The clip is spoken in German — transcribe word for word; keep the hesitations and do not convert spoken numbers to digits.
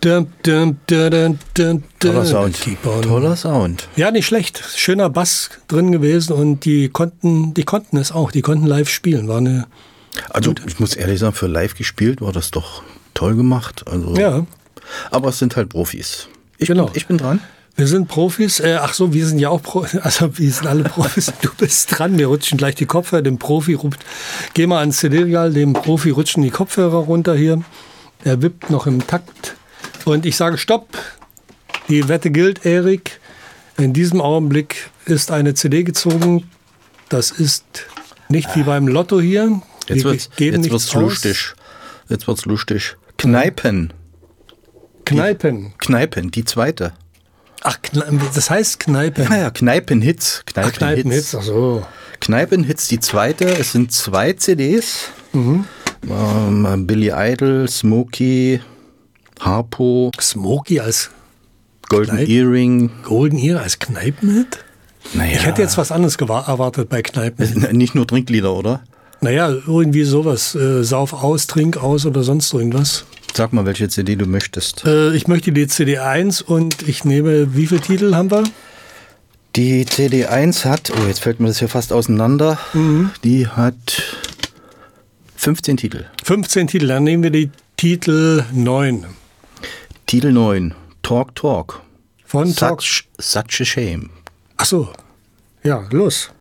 Dum, dum, dum, dum, dum, Toller Sound. Keep on. Toller Sound. Ja, nicht schlecht. Schöner Bass drin gewesen und die konnten, die konnten es auch. Die konnten live spielen. War eine. Also ich muss ehrlich sagen, für live gespielt war das doch toll gemacht. Also, Ja. Aber es sind halt Profis. Ich, Genau. bin, ich bin dran. Wir sind Profis. Äh, ach so, wir sind ja auch Profis. Also wir sind alle Profis. Du bist dran. Wir rutschen gleich die Kopfhörer. Dem Profi ruft, geh mal ans C D-Regal. Dem Profi rutschen die Kopfhörer runter hier. Er wippt noch im Takt. Und ich sage Stopp. Die Wette gilt, Erik. In diesem Augenblick ist eine C D gezogen. Das ist nicht wie beim Lotto hier. Jetzt Wir wird's, geben jetzt nichts wird's aus. lustig. Jetzt wird's lustig. Kneipen. Kneipen. Kneipen, die zweite. Ach, Kne- das heißt Kneipen. Ja, ja, Kneipenhits. Ach, Kneipenhits. Ach so. Kneipenhits, die zweite. Es sind zwei C Ds. Mhm. Ähm, Billy Idol, Smokey, Harpo, Smokey als Golden Kneip- Earring. Golden Ear als Kneipenhit? Naja, Ich hätte jetzt was anderes gewa- erwartet bei Kneipen. nicht nur Trinklieder, oder? Naja, irgendwie sowas. Äh, Sauf aus, Trink aus oder sonst irgendwas. Sag mal, welche C D du möchtest. Äh, ich möchte die C D eins und ich nehme, wie viele Titel haben wir? Die C D eins hat, oh, jetzt fällt mir das hier fast auseinander. Mhm. Die hat fünfzehn Titel. fünfzehn Titel, dann nehmen wir die Titel neun. Titel neun, Talk Talk. Von Talk. Such, such a Shame. Ach so. Ja, los.